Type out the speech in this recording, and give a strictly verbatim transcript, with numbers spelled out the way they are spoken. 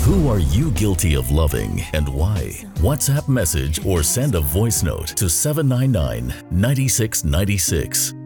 Who are you guilty of loving and why? WhatsApp message or send a voice note to seven nine nine, nine six nine six.